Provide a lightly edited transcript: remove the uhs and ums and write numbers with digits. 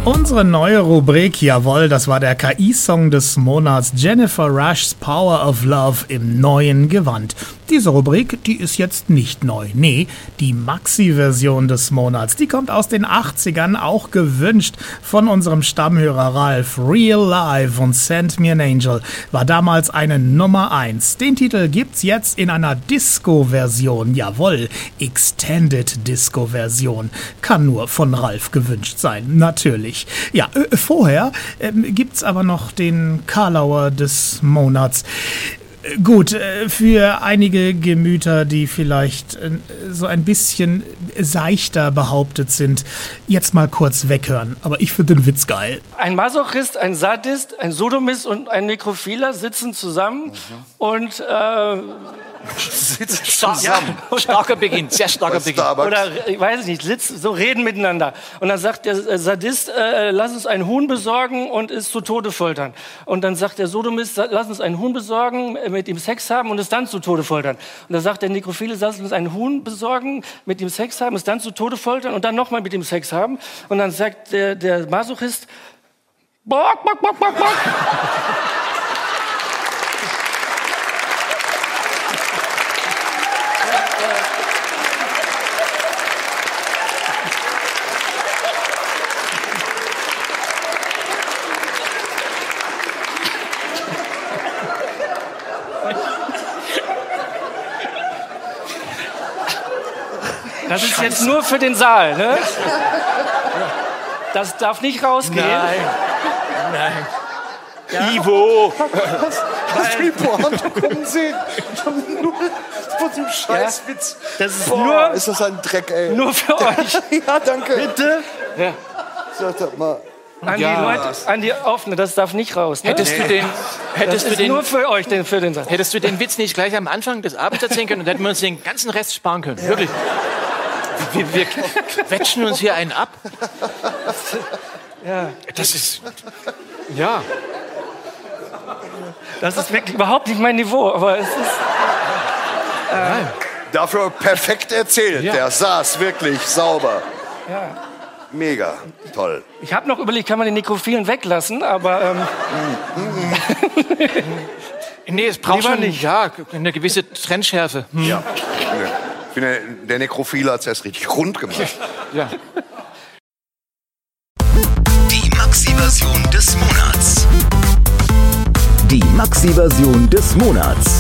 Unsere neue Rubrik, jawohl, das war der KI-Song des Monats, Jennifer Rush's Power of Love im neuen Gewand. Diese Rubrik, die ist jetzt nicht neu. Nee, die Maxi-Version des Monats, die kommt aus den 80ern, auch gewünscht von unserem Stammhörer Ralf. Real Life und Send Me an Angel war damals eine Nummer 1. Den Titel gibt's jetzt in einer Disco-Version, jawohl, Extended Disco-Version. Kann nur von Ralf gewünscht sein, natürlich. Ja, vorher gibt's aber noch den Karlauer des Monats. Gut, für einige Gemüter, die vielleicht so ein bisschen seichter behauptet sind, jetzt mal kurz weghören. Aber ich finde den Witz geil. Ein Masochist, ein Sadist, ein Sodomist und ein Nekrophiler sitzen zusammen und starker Beginn, sehr starker Beginn. Oder, ich weiß nicht, so reden miteinander. Und dann sagt der Sadist, lass uns ein Huhn besorgen und es zu Tode foltern. Und dann sagt der Sodomist, lass uns ein Huhn besorgen, mit ihm Sex haben und es dann zu Tode foltern. Und dann sagt der Nekrophile, lass uns ein Huhn besorgen, mit ihm Sex haben, es dann zu Tode foltern und dann nochmal mit ihm Sex haben. Und dann sagt der Masochist, bock, bock, bock, bock, bock. Das ist jetzt nur für den Saal, ne? Das darf nicht rausgehen. Nein. Ja. Ivo! Hast du die Pointe kommen sehen? Nur von diesem Scheißwitz. Das ist nur... Ist das ein Dreck, ey. Nur für euch. Ja, danke. Bitte? Ja. Sag das mal. An die Leute, an die Offene, das darf nicht raus. Ne? Hättest du den nur für euch, für den Satz. Hättest du den Witz nicht gleich am Anfang des Abends erzählen können, dann hätten wir uns den ganzen Rest sparen können. Ja. Wirklich. Wir quetschen uns hier einen ab. Ja. Das ist... Ja. Das ist wirklich überhaupt nicht mein Niveau, aber es ist... Dafür perfekt erzählt. Ja. Der saß wirklich sauber. Ja. Mega toll. Ich habe noch überlegt, kann man den Nekrophilen weglassen, aber... Nee, es braucht schon nicht. Ja, eine gewisse Trennschärfe. Ja. Ich finde, der Nekrophile hat es erst richtig rund gemacht. Ja. Die Maxi-Version des Monats. Die Maxi-Version des Monats.